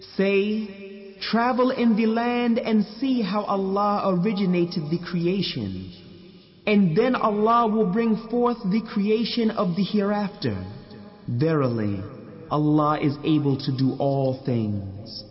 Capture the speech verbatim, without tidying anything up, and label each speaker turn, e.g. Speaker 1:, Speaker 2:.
Speaker 1: Say, travel in the land and see how Allah originated the creation. And then Allah will bring forth the creation of the hereafter. Verily, Allah is able to do all things.